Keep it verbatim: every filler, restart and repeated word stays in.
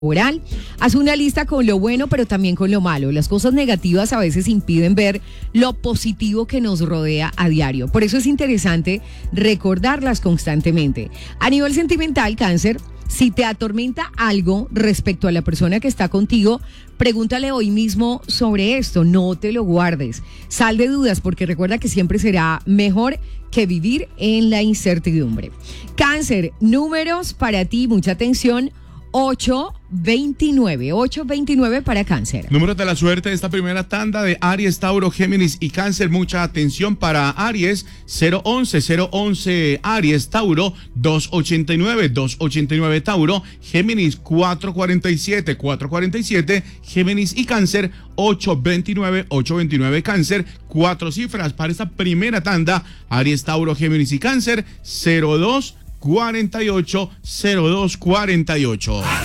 Oral. Haz una lista con lo bueno, pero también con lo malo. Las cosas negativas a veces impiden ver lo positivo que nos rodea a diario. Por eso es interesante recordarlas constantemente. A nivel sentimental, Cáncer, si te atormenta algo respecto a la persona que está contigo, pregúntale hoy mismo sobre esto. No te lo guardes. Sal de dudas, porque recuerda que siempre será mejor que vivir en la incertidumbre. Cáncer, números para ti, mucha atención. ocho veintinueve, ocho veintinueve para Cáncer. Números de la suerte de esta primera tanda de Aries, Tauro, Géminis y Cáncer. Mucha atención para Aries, cero once, cero once Aries, Tauro, doscientos ochenta y nueve, doscientos ochenta y nueve Tauro, Géminis cuatrocientos cuarenta y siete, cuatrocientos cuarenta y siete, Géminis y Cáncer, ochocientos veintinueve, ochocientos veintinueve Cáncer. Cuatro cifras para esta primera tanda, Aries, Tauro, Géminis y Cáncer, cero dos cuarenta y ocho, cero dos cuarenta y ocho.